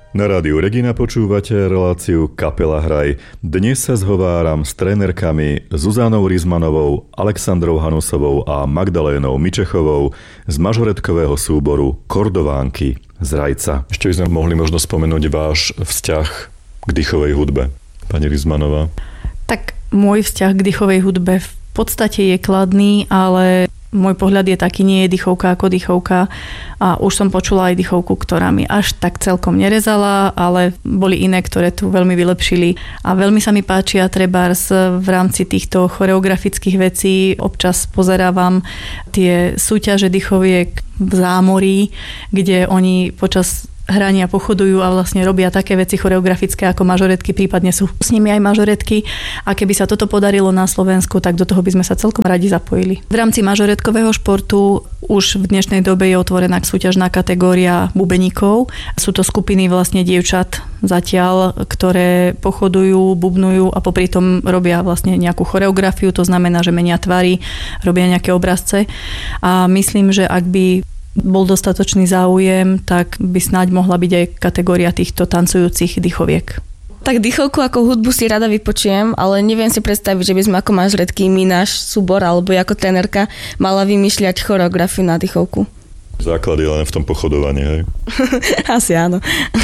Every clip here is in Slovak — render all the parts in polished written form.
Na rádiu Regina počúvate reláciu Kapela Hraj. Dnes sa zhováram s trénerkami Zuzanou Rizmanovou, Alexandrou Hanusovou a Magdalénou Mičechovou z mažoretkového súboru Kordovánky z Rajca. Ešte by sme mohli možno spomenúť váš vzťah k dýchovej hudbe. Pani Rizmanová. Tak môj vzťah k dýchovej hudbe v podstate je kladný, ale môj pohľad je taký, nie je dýchovka ako dýchovka a už som počula aj dýchovku, ktorá mi až tak celkom nerezala, ale boli iné, ktoré tu veľmi vylepšili a veľmi sa mi páčia trebárs v rámci týchto choreografických vecí. Občas pozerávam tie súťaže dýchoviek v zámorí, kde oni počas hrania pochodujú a vlastne robia také veci choreografické ako mažoretky, prípadne sú s nimi aj mažoretky. A keby sa toto podarilo na Slovensku, tak do toho by sme sa celkom radi zapojili. V rámci mažoretkového športu už v dnešnej dobe je otvorená súťažná kategória bubeníkov. Sú to skupiny vlastne dievčat zatiaľ, ktoré pochodujú, bubnujú a popri tom robia vlastne nejakú choreografiu, to znamená, že menia tvary, robia nejaké obrazce. A myslím, že ak by bol dostatočný záujem, tak by snáď mohla byť aj kategória týchto tancujúcich dýchoviek. Tak dýchovku ako hudbu si rada vypočujem, ale neviem si predstaviť, že by sme ako mažoretky, my náš súbor alebo ako trénerka mala vymýšľať choreografiu na dýchovku. Základy len v tom pochodovaní, hej? Asi áno.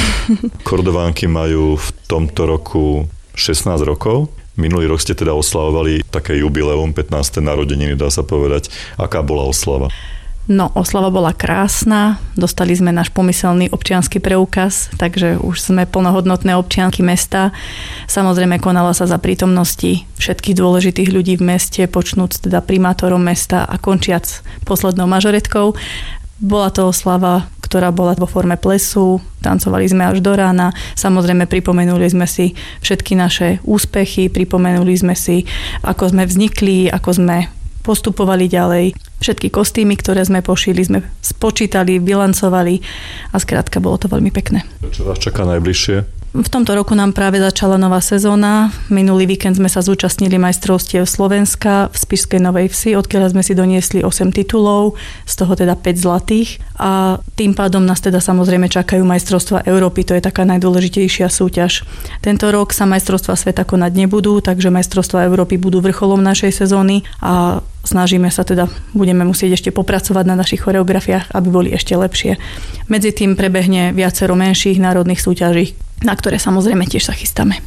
Kordovánky majú v tomto roku 16 rokov. Minulý rok ste teda oslavovali také jubileum, 15. narodeniny, dá sa povedať. Aká bola oslava? No, oslava bola krásna, dostali sme náš pomyselný občiansky preukaz, takže už sme plnohodnotné občianky mesta. Samozrejme, konala sa za prítomnosti všetkých dôležitých ľudí v meste, počnúc teda primátorom mesta a končiac poslednou mažoretkou. Bola to oslava, ktorá bola vo forme plesu, tancovali sme až do rána, samozrejme pripomenuli sme si všetky naše úspechy, pripomenuli sme si, ako sme vznikli, ako sme postupovali ďalej. Všetky kostýmy, ktoré sme pošili, sme spočítali, bilancovali a skrátka bolo to veľmi pekné. Čo vás čaká najbližšie? V tomto roku nám práve začala nová sezóna. Minulý víkend sme sa zúčastnili majstrovstiev Slovenska v Spišskej Novej Vsi, odkiaľ sme si doniesli 8 titulov, z toho teda 5 zlatých. A tým pádom nás teda samozrejme čakajú majstrovstvá Európy, to je taká najdôležitejšia súťaž. Tento rok sa majstrovstvá sveta konať nebudú, takže majstrovstvá Európy budú vrcholom našej sezóny a snažíme sa teda, budeme musieť ešte popracovať na našich choreografiách, aby boli ešte lepšie. Medzi tým prebehne viacero menších národných súťaží, na ktoré samozrejme tiež sa chystáme.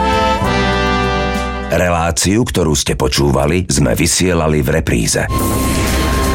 Reláciu, ktorú ste počúvali, sme vysielali v repríze.